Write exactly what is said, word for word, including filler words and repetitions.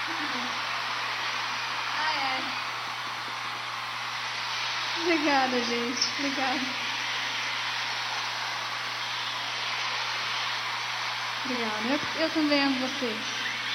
Ah, é. Obrigada, gente. Obrigada. Obrigada. Eu, eu também amo vocês.